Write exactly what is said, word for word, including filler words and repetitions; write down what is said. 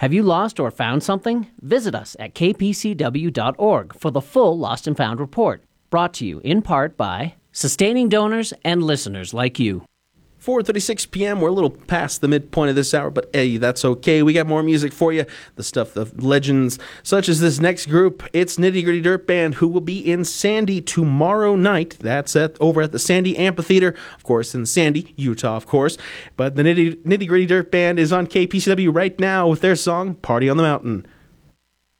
Have you lost or found something? Visit us at k p c w dot org for the full Lost and Found report, brought to you in part by sustaining donors and listeners like you. four thirty-six p.m. We're a little past the midpoint of this hour, but hey, that's okay. We got more music for you. The stuff, the legends, such as this next group. It's Nitty Gritty Dirt Band, who will be in Sandy tomorrow night. That's at over at the Sandy Amphitheater, of course, in Sandy, Utah, of course. But the Nitty, Nitty Gritty Dirt Band is on K P C W right now with their song, Party on the Mountain.